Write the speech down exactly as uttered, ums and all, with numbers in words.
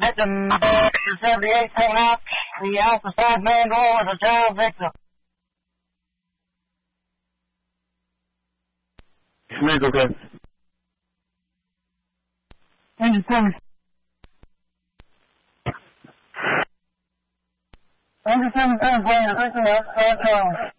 Victim seventy-eight taken out. The Alpha side main door was a child victim. Smith, okay. Engine seven. Engine seven, seven, playing a victim at Charlie.